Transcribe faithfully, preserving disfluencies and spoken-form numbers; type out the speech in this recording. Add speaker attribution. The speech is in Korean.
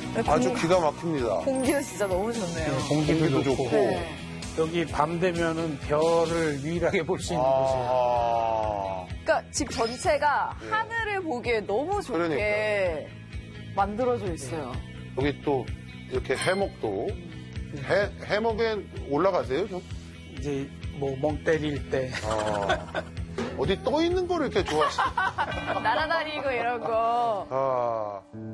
Speaker 1: 아주 기가 막힙니다.
Speaker 2: 공기도 진짜 너무 좋네요.
Speaker 3: 네, 공기도,
Speaker 1: 공기도
Speaker 3: 좋고.
Speaker 1: 좋고.
Speaker 2: 네.
Speaker 3: 여기 밤 되면은 별을 유일하게 볼 수 있는 곳이에요.
Speaker 1: 아,
Speaker 2: 그러니까 집 전체가
Speaker 1: 네.
Speaker 2: 하늘을 보기에 너무 좋게
Speaker 1: 그러니까요.
Speaker 2: 만들어져 있어요.
Speaker 1: 여기 또 이렇게 해먹도. 해, 해먹에 올라가세요, 좀?
Speaker 3: 이제 뭐 멍 때릴 때.
Speaker 1: 아, 어디 떠 있는 거를 이렇게 좋아하시죠?
Speaker 2: 날아다니고 이런 거.
Speaker 1: 아.